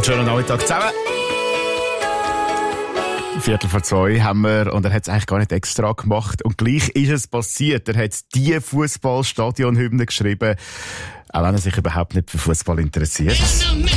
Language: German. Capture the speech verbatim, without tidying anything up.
Schönen Nachmittag zusammen. Viertel vor zwei haben wir, und er hat es eigentlich gar nicht extra gemacht. Und gleich ist es passiert. Er hat die Fußballstadionhymne geschrieben, auch wenn er sich überhaupt nicht für Fußball interessiert.